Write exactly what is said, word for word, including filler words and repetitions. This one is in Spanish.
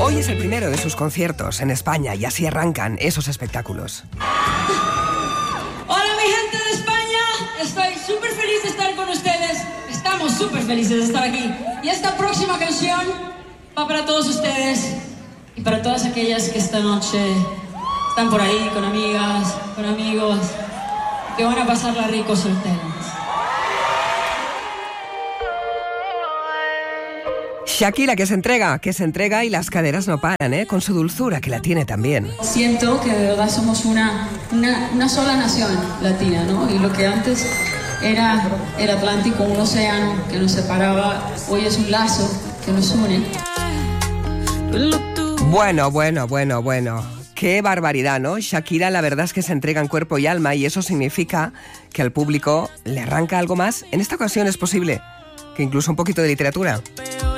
Hoy es el primero de sus conciertos en España y así arrancan esos espectáculos. Hola mi gente de España, estoy súper feliz de estar con ustedes. Estamos súper felices de estar aquí. Y esta próxima canción va para todos ustedes y para todas aquellas que esta noche están por ahí con amigas, con amigos, que van a pasarla rico solteros. Shakira, que se entrega, que se entrega y las caderas no paran, ¿eh? Con su dulzura, que la tiene también. Siento que de verdad somos una, una, una sola nación latina, ¿no? Y lo que antes era el Atlántico, un océano que nos separaba, hoy es un lazo que nos une. Bueno, bueno, bueno, bueno. Qué barbaridad, ¿no? Shakira, la verdad es que se entrega en cuerpo y alma y eso significa que al público le arranca algo más. En esta ocasión es posible que incluso un poquito de literatura.